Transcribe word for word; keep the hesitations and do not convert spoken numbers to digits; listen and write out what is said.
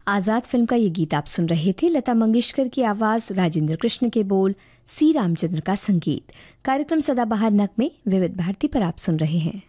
आज़ाद film का ये गीत आप सुन रहे थे। लता मंगेशकर की आवाज़, राजेंद्र कृष्ण के बोल, सी रामचंद्र का संगीत। कार्यक्रम सदाबहार नग में विविध भारती पर आप सुन रहे हैं।